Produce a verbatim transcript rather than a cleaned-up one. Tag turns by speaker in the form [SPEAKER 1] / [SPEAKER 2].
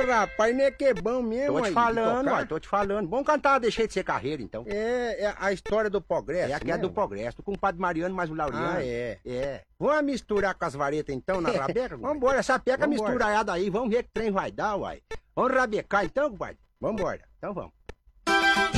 [SPEAKER 1] Ô, rapaz, nem que é bom mesmo.
[SPEAKER 2] Tô te
[SPEAKER 1] aí,
[SPEAKER 2] falando, uai, tô te falando. Bom cantar, deixei de ser carreira, então.
[SPEAKER 1] É, é a história do progresso.
[SPEAKER 2] É aqui é
[SPEAKER 1] né,
[SPEAKER 2] do
[SPEAKER 1] ué?
[SPEAKER 2] progresso, com o padre Mariano mais o Laureano.
[SPEAKER 1] Ah, é.
[SPEAKER 2] É.
[SPEAKER 1] Vamos misturar com as varetas então na rabeca? uai?
[SPEAKER 2] Vambora, essa peca
[SPEAKER 1] Vambora.
[SPEAKER 2] misturaiada aí, vamos ver que trem vai dar, uai. Vamos rabecar então, compadre?
[SPEAKER 1] Vambora.
[SPEAKER 2] Então vamos.